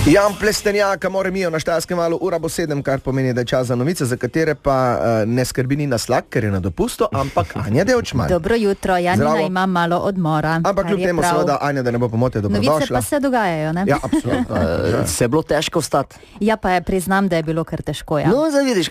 Jan Plestenjak, Amore mio, na Štajerskem valu, ura bo 7, kar pomeni, da je čas za novice, za katere pa ne skrbi Nina Slak, ker je na dopustu, ampak Anja Devčman. Dobro jutro, Janina ima malo odmora. Ampak kljub temu seveda, Anja, da ne bo pomote, dobrodošla. Novice pa se dogajajo, ne? Ja, absolutno. Se je bilo težko vstati? Ja, pa priznam, da je bilo kar težko, ja. No, zdaj vidiš,